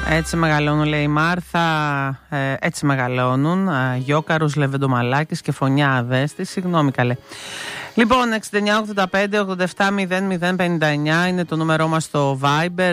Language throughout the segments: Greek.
Έτσι μεγαλώνουν, λέει η Μάρθα, έτσι μεγαλώνουν γιόκαρους, λεβεντομαλάκες και φωνιάδες. Συγγνώμη καλέ. Λοιπόν, 6985-87-0059 είναι το νούμερό μας στο Viber.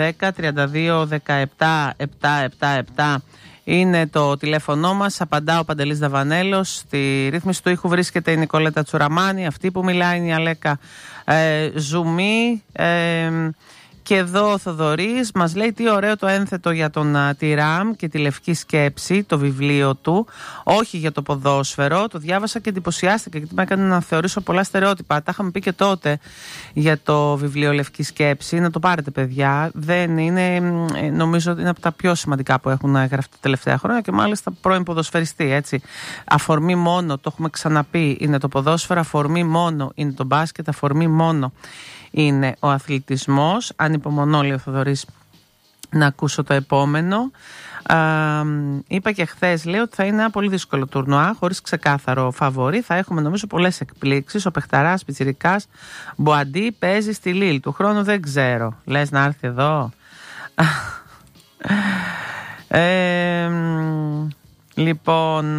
210-32-17-777 είναι το τηλέφωνό μας. Απαντά ο Παντελής Δαβανέλος. Στη ρύθμιση του ήχου βρίσκεται η Νικολέτα Τσουραμάνη. Αυτή που μιλάει είναι η Αλέκα Ζουμί. Και εδώ ο Θοδωρής μας λέει τι ωραίο το ένθετο για τον Τιράμ και τη Λευκή Σκέψη, το βιβλίο του, όχι για το ποδόσφαιρο. Το διάβασα και εντυπωσιάστηκα γιατί με έκανε να θεωρήσω πολλά στερεότυπα. Τα είχαμε πει και τότε για το βιβλίο Λευκή Σκέψη. Να το πάρετε, παιδιά. Δεν είναι, νομίζω ότι είναι από τα πιο σημαντικά που έχουν γραφτεί τα τελευταία χρόνια και μάλιστα πρώην ποδοσφαιριστή. Έτσι. Αφορμή μόνο, το έχουμε ξαναπεί, είναι το ποδόσφαιρο. Αφορμή μόνο είναι το μπάσκετ. Αφορμή μόνο είναι ο αθλητισμός. Ανυπομονώ, λέει ο Θοδωρής, να ακούσω το επόμενο. Είπα και χθες, λέει, ότι θα είναι ένα πολύ δύσκολο τουρνουά, χωρίς ξεκάθαρο φαβορί. Θα έχουμε νομίζω πολλές εκπλήξεις. Ο παιχταράς πιτσιρικάς Μποαντί παίζει στη Λίλ. Του χρόνου δεν ξέρω. Λες να έρθει εδώ? Λοιπόν,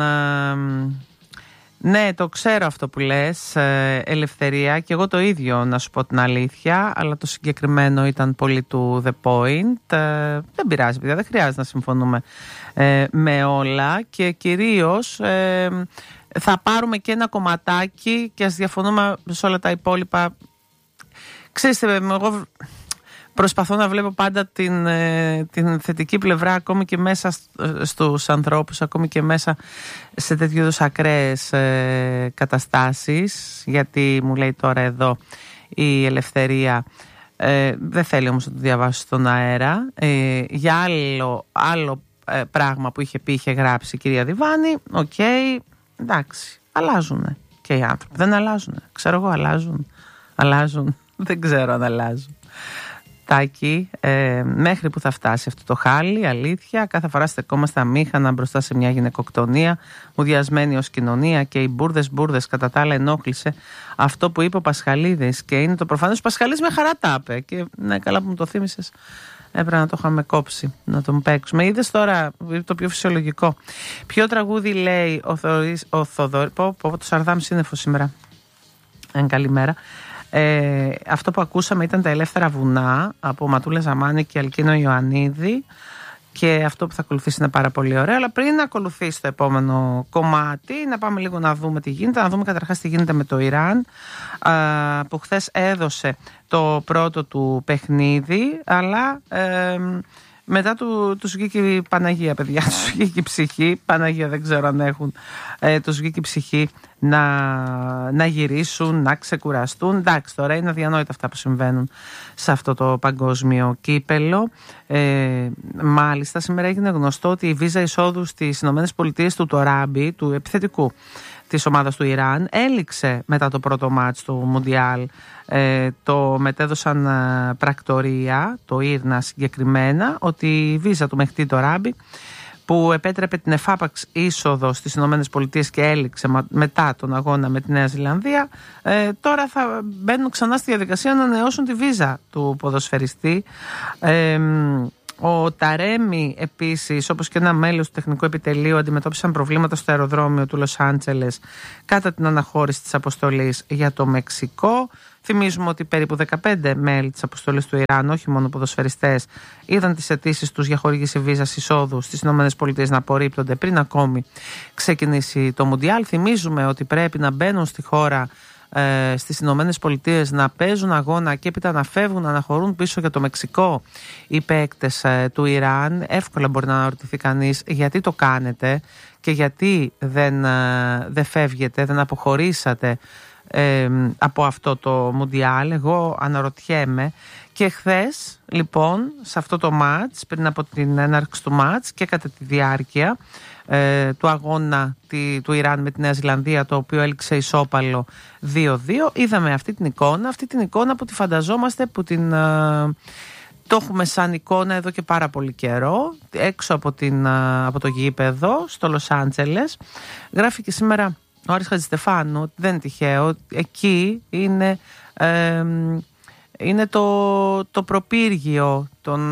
ναι, το ξέρω αυτό που λες, Ελευθερία, και εγώ το ίδιο, να σου πω την αλήθεια, αλλά το συγκεκριμένο ήταν πολύ to the point. Δεν πειράζει, παιδιά, δεν χρειάζεται να συμφωνούμε με όλα και κυρίως θα πάρουμε και ένα κομματάκι και ας διαφωνούμε σε όλα τα υπόλοιπα. Ξέρετε, εγώ προσπαθώ να βλέπω πάντα την θετική πλευρά ακόμη και μέσα στους ανθρώπους, ακόμη και μέσα σε τέτοιου είδους ακραίες καταστάσεις, γιατί μου λέει τώρα εδώ η Ελευθερία, δεν θέλει όμως να το διαβάσω στον αέρα, για άλλο πράγμα που είχε πει, είχε γράψει η κυρία Διβάνη. Οκ, εντάξει, αλλάζουν και οι άνθρωποι, δεν αλλάζουν, ξέρω εγώ, αλλάζουν, δεν ξέρω αν αλλάζουν. Τάκη, μέχρι που θα φτάσει αυτό το χάλι, αλήθεια, κάθε φορά στεκόμαστε αμήχανα μπροστά σε μια γυναικοκτονία, μουδιασμένη ως κοινωνία, και οι μπουρδες κατά τα άλλα ενόχλησε αυτό που είπε ο Πασχαλίδης, και είναι το προφανές. Ο Πασχαλίδης με χαρά τα είπε, και ναι, καλά που μου το θύμισες, έπρεπε να το είχαμε κόψει, να τον παίξουμε. Είδες τώρα το πιο φυσιολογικό? Ποιο τραγούδι λέει ο Θοδωρής? Πω το Σαρδάμ σύννεφο σήμερα. Καλημέρα. Αυτό που ακούσαμε ήταν τα Ελεύθερα Βουνά από Ματούλα Ζαμάνη και Αλκίνο Ιωαννίδη, και αυτό που θα ακολουθήσει είναι πάρα πολύ ωραίο. Αλλά πριν να ακολουθήσει το επόμενο κομμάτι, να πάμε λίγο να δούμε τι γίνεται. Να δούμε καταρχάς τι γίνεται με το Ιράν, που χθες έδωσε το πρώτο του παιχνίδι, αλλά μετά του βγήκε η Παναγία, παιδιά. Του βγήκε η ψυχή. Παναγία δεν ξέρω αν έχουν. Του βγήκε η ψυχή να γυρίσουν, να ξεκουραστούν. Εντάξει, τώρα είναι αδιανόητα αυτά που συμβαίνουν σε αυτό το παγκόσμιο κύπελο. Μάλιστα, σήμερα έγινε γνωστό ότι η βίζα εισόδου στις ΗΠΑ του Τοράμπι, του επιθετικού της ομάδας του Ιράν, έληξε μετά το πρώτο μάτς του Μουντιάλ. Το μετέδωσαν πρακτορία, το Ήρνα συγκεκριμένα, ότι η βίζα του Μεχτή Τοράμπι, που επέτρεπε την εφάπαξ είσοδο στις ΗΠΑ και έληξε μετά τον αγώνα με τη Νέα Ζηλανδία, τώρα θα μπαίνουν ξανά στη διαδικασία να ανανεώσουν τη βίζα του ποδοσφαιριστή. Ο Ταρέμι επίσης, όπως και ένα μέλος του τεχνικού επιτελείου, αντιμετώπισαν προβλήματα στο αεροδρόμιο του Λος Άντζελες κατά την αναχώρηση της αποστολής για το Μεξικό. Θυμίζουμε ότι περίπου 15 μέλη της αποστολής του Ιράν, όχι μόνο ποδοσφαιριστές, είδαν τις αιτήσεις τους για χορήγηση βίζας εισόδου στις ΗΠΑ να απορρίπτονται πριν ακόμη ξεκινήσει το Μουντιάλ. Θυμίζουμε ότι πρέπει να μπαίνουν στη χώρα, στις Ηνωμένες Πολιτείες, να παίζουν αγώνα και έπειτα να φεύγουν, να αναχωρούν πίσω για το Μεξικό οι παίκτες του Ιράν. Εύκολα μπορεί να αναρωτηθεί κανείς γιατί το κάνετε και γιατί δεν φεύγετε, δεν αποχωρήσατε από αυτό το Μουντιάλ. Εγώ αναρωτιέμαι. Και χθες λοιπόν σε αυτό το μάτς, πριν από την έναρξη του μάτς και κατά τη διάρκεια του αγώνα του Ιράν με τη Νέα Ζηλανδία, το οποίο έληξε ισόπαλο 2-2, είδαμε αυτή την εικόνα που τη φανταζόμαστε, που το έχουμε σαν εικόνα εδώ και πάρα πολύ καιρό, έξω από το γήπεδο στο Λος Άντζελες. Γράφει και σήμερα ο Άρης Χατζηστεφάνου ότι δεν είναι τυχαίο, εκεί είναι είναι το προπύργιο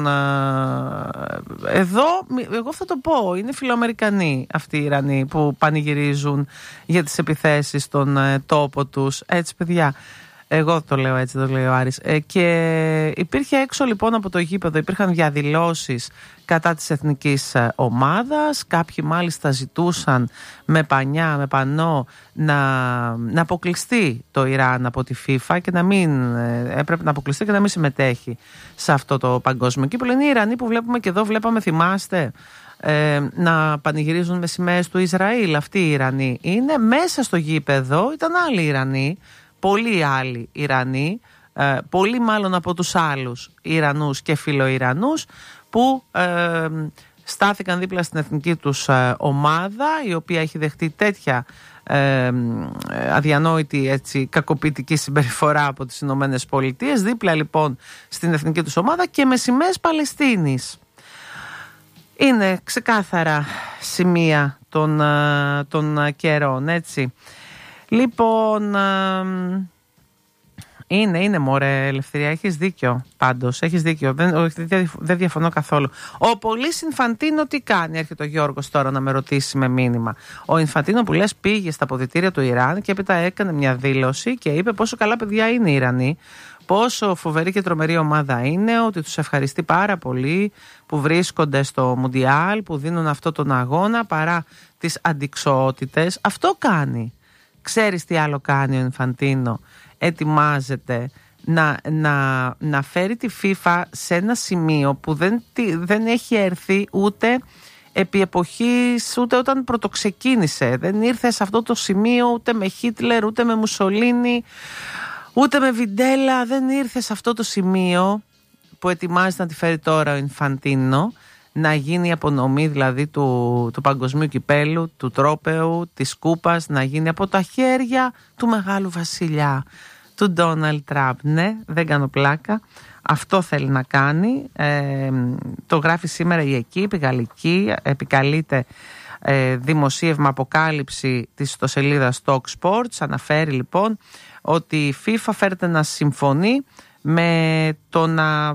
εδώ, εγώ θα το πω, είναι φιλοαμερικανοί αυτοί οι Ιρανοί που πανηγυρίζουν για τις επιθέσεις στον τόπο τους. Έτσι παιδιά, εγώ το λέω έτσι, το λέει ο Άρης. Και υπήρχε έξω λοιπόν από το γήπεδο, υπήρχαν διαδηλώσεις κατά της εθνικής ομάδας. Κάποιοι μάλιστα ζητούσαν με πανιά, με πανό να αποκλειστεί το Ιράν από τη FIFA και να μην έπρεπε να αποκλειστεί και να μην συμμετέχει σε αυτό το παγκόσμιο κύπελλο. Είναι οι Ιρανοί που βλέπουμε και εδώ, βλέπαμε, θυμάστε, να πανηγυρίζουν με σημαίες του Ισραήλ. Αυτοί οι Ιρανοί είναι μέσα στο γήπεδο, ήταν άλλοι Ιρανοί. Πολλοί άλλοι Ιρανοί, πολύ μάλλον από τους άλλους Ιρανούς και φιλοϊρανούς που στάθηκαν δίπλα στην εθνική τους ομάδα, η οποία έχει δεχτεί τέτοια αδιανόητη, έτσι, κακοποιητική συμπεριφορά από τις Ηνωμένες Πολιτείες, δίπλα λοιπόν στην εθνική τους ομάδα και με σημαίες Παλαιστίνης. Είναι ξεκάθαρα σημεία των καιρών, έτσι. Λοιπόν, είναι μωρέ Ελευθερία, έχεις δίκιο πάντως, έχεις δίκιο, δεν διαφωνώ καθόλου. Ο πολύς Ινφαντίνο τι κάνει, έρχεται ο Γιώργος τώρα να με ρωτήσει με μήνυμα. Ο Ινφαντίνο που λες πήγε στα αποδυτήρια του Ιράν και έπειτα έκανε μια δήλωση και είπε πόσο καλά παιδιά είναι οι Ιρανοί, πόσο φοβερή και τρομερή ομάδα είναι, ότι τους ευχαριστεί πάρα πολύ που βρίσκονται στο Μουντιάλ, που δίνουν αυτό τον αγώνα παρά τις αντιξοότητες. Αυτό κάνει. Ξέρεις τι άλλο κάνει ο Ινφαντίνο? Ετοιμάζεται να φέρει τη FIFA σε ένα σημείο που δεν έχει έρθει ούτε επί εποχής, ούτε όταν πρωτοξεκίνησε. Δεν ήρθε σε αυτό το σημείο ούτε με Χίτλερ, ούτε με Μουσολίνι, ούτε με Βιντέλα. Δεν ήρθε σε αυτό το σημείο που ετοιμάζεται να τη φέρει τώρα ο Ινφαντίνο, να γίνει η απονομή δηλαδή του παγκοσμίου κυπέλου, του τρόπεου, της κούπας, να γίνει από τα χέρια του μεγάλου βασιλιά, του Ντόναλντ Τραμπ. Ναι, δεν κάνω πλάκα. Αυτό θέλει να κάνει. Το γράφει σήμερα η Εκείπη Γαλλική, επικαλείται δημοσίευμα αποκάλυψη της ιστοσελίδας Talk Sports. Αναφέρει λοιπόν ότι η FIFA φέρεται να συμφωνεί με το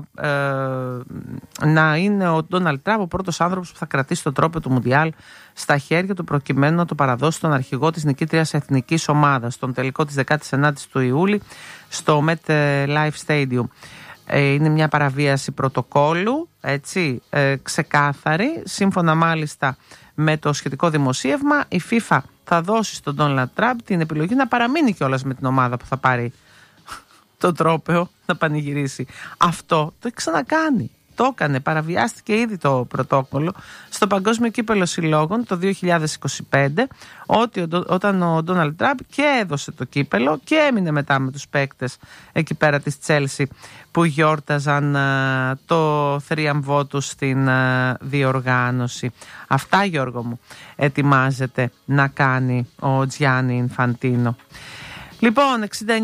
να είναι ο Ντόναλντ Τραμπ ο πρώτος άνθρωπος που θα κρατήσει το τρόπαιο του Μουντιάλ στα χέρια του, προκειμένου να το παραδώσει στον αρχηγό της νικήτριας εθνικής ομάδας στον τελικό της 19ης του Ιούλη στο MetLife Stadium. Είναι μια παραβίαση πρωτοκόλου, έτσι, ξεκάθαρη. Σύμφωνα μάλιστα με το σχετικό δημοσίευμα, η FIFA θα δώσει στον Ντόναλντ Τραμπ την επιλογή να παραμείνει κιόλας με την ομάδα που θα πάρει το τρόπαιο, να πανηγυρίσει. Αυτό το έχει ξανακάνει. Το έκανε, παραβιάστηκε ήδη το πρωτόκολλο στο Παγκόσμιο Κύπελλο Συλλόγων το 2025, όταν ο Ντόναλντ Τραμπ και έδωσε το κύπελλο και έμεινε μετά με τους παίκτες εκεί πέρα της Τσέλσι που γιόρταζαν το θρίαμβό τους στην διοργάνωση. Αυτά, Γιώργο μου, ετοιμάζεται να κάνει ο Τζιάννη Ινφαντίνο. Λοιπόν,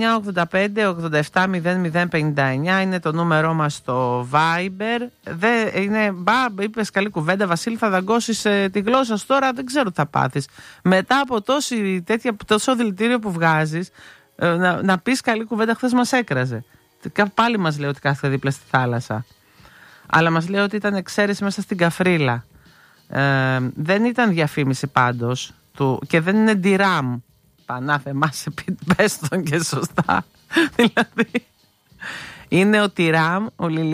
69-85-87-00-59 είναι το νούμερό μας στο Viber. Είπες καλή κουβέντα, Βασίλη, θα δαγκώσεις τη γλώσσα σου τώρα, δεν ξέρω τι θα πάθεις. Μετά από τόσο δηλητήριο που βγάζεις, να πεις καλή κουβέντα, χθες μας έκραζε. Πάλι μας λέει ότι κάθεται δίπλα στη θάλασσα. Αλλά μας λέει ότι ήταν εξαίρεση μέσα στην Καφρίλα. Δεν ήταν διαφήμιση πάντως και δεν είναι ντιράμ. Πανάθεμά σε πες τον και σωστά. Δηλαδή είναι ο Τιράμ, ο